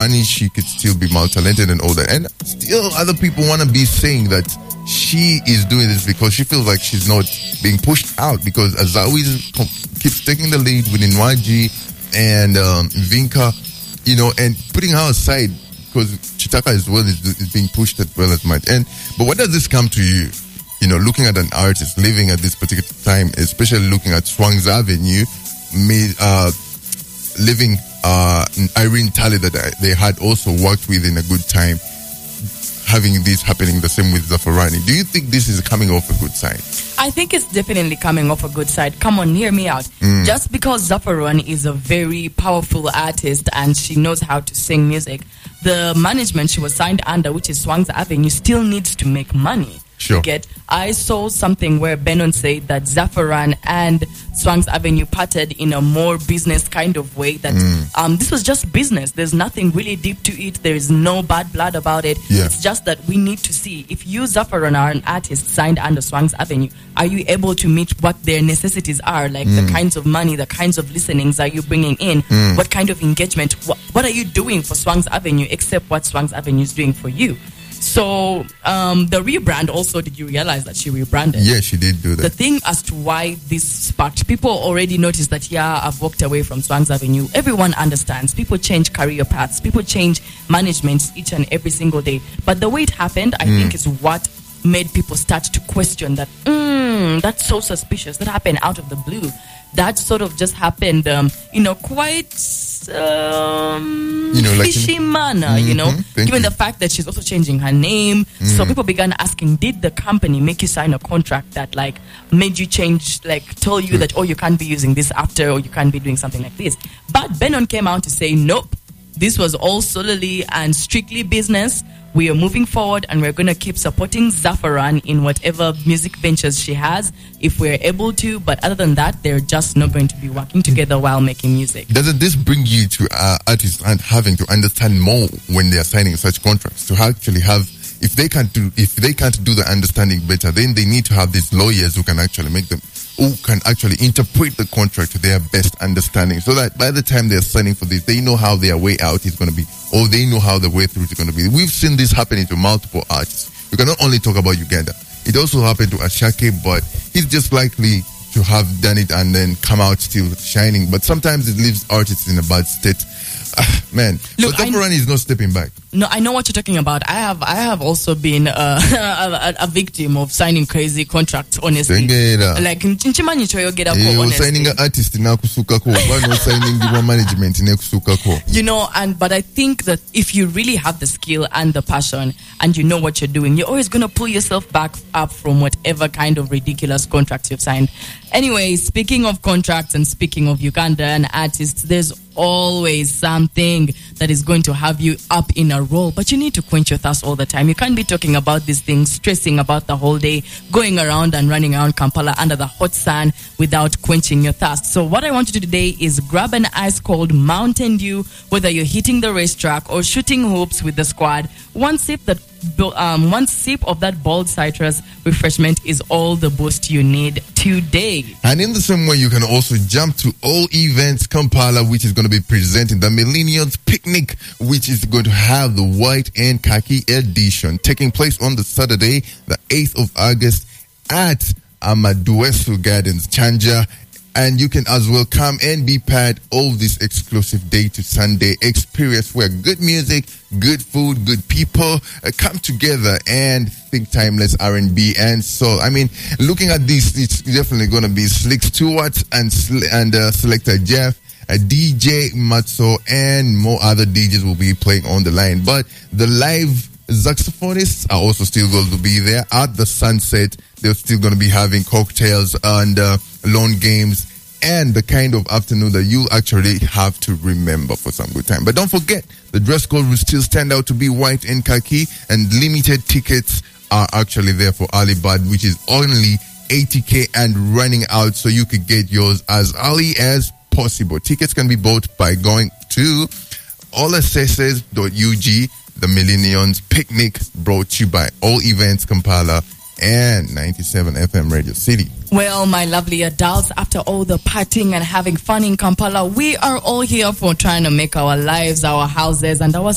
money, she could still be multi-talented and all that. And still other people want to be saying that she is doing this because she feels like she's not being pushed out, because Azawi keeps taking the lead within YG and Vinka, you know, and putting her aside because Chitaka as well is being pushed as well as much. But what does this come to you? You know, looking at an artist living at this particular time, especially looking at Swangs Avenue, living Irene Talley that they had also worked with in a good time, having this happening the same with Zafarani. Do you think this is coming off a good side? I think it's definitely coming off a good side. Come on, hear me out. Just because Zafarani is a very powerful artist and she knows how to sing music, the management she was signed under, which is Swangs Avenue, still needs to make money. Sure. I saw something where Benon said that Zafaran and Swangs Avenue parted in a more business kind of way, that this was just business. There's nothing really deep to it. There is no bad blood about it. Yeah. It's just that we need to see if you, Zafaran, are an artist signed under Swangs Avenue, are you able to meet what their necessities are, like the kinds of money, the kinds of listenings are you bringing in, what kind of engagement, what are you doing for Swangs Avenue except what Swangs Avenue is doing for you? So the rebrand also, did you realize that she rebranded? Yeah, she did do that. The thing as to why this sparked, people already noticed that, yeah, I've walked away from Swangs Avenue. Everyone understands. People change career paths. People change managements each and every single day. But the way it happened, I think, is what made people start to question that, that's so suspicious. That happened out of the blue. That sort of just happened, quite fishy manner, given the fact that she's also changing her name. So people began asking, did the company make you sign a contract that made you change, told you that, you can't be using this after, or you can't be doing something like this? But Benon came out to say, nope, this was all solely and strictly business. We are moving forward and we're going to keep supporting Zafaran in whatever music ventures she has, if we're able to. But other than that, they're just not going to be working together while making music. Doesn't this bring you to artists and having to understand more when they are signing such contracts, to actually have, if they can't do the understanding better, then they need to have these lawyers who can actually interpret the contract to their best understanding, so that by the time they're signing for this, they know how their way out is going to be, or they know how the way through is going to be. We've seen this happening to multiple artists. We cannot only talk about Uganda. It also happened to Ashake, but he's just likely to have done it and then come out still shining. But sometimes it leaves artists in a bad state. Man, look, but Zafarani is not stepping back. No, I know what you're talking about. I have also been a victim of signing crazy contracts, honestly. Like nchimanyi choyogera ko, honestly. Signing an artist na kusukako, no signing the management na kusukako. But I think that if you really have the skill and the passion and you know what you're doing, you're always going to pull yourself back up from whatever kind of ridiculous contracts you've signed. Anyway, speaking of contracts and speaking of Ugandan artists, there's always something that is going to have you up in a roll, but you need to quench your thirst all the time. You can't be talking about these things, stressing about the whole day, going around and running around Kampala under the hot sun without quenching your thirst. So what I want you to do today is grab an ice cold Mountain Dew, whether you're hitting the racetrack or shooting hoops with the squad. One sip of that bold citrus refreshment is all the boost you need today. And in the same way, you can also jump to All Events Kampala, which is going to be presenting the Millennials Picnic, which is going to have the white and khaki edition, taking place on the Saturday, the 8th of August at Amaduesu Gardens, Chanja. And you can as well come and be part of this exclusive day to Sunday experience where good music, good food, good people come together and think timeless R&B and soul. I mean, looking at this, it's definitely going to be Slick Stewart and Selector Jeff, DJ Matzo, and more other DJs will be playing on the line. But the live saxophonists are also still going to be there at the Sunset. They're still going to be having cocktails and lawn games and the kind of afternoon that you actually have to remember for some good time. But don't forget, the dress code will still stand out to be white and khaki, and limited tickets are actually there for early bird, which is only 80K and running out, so you could get yours as early as possible. Tickets can be bought by going to allaccesses.ug. The Millennials Picnic, brought to you by All Events Kampala and 97 FM Radio City. Well, my lovely adults, after all the partying and having fun in Kampala, we are all here for trying to make our lives, our houses, and our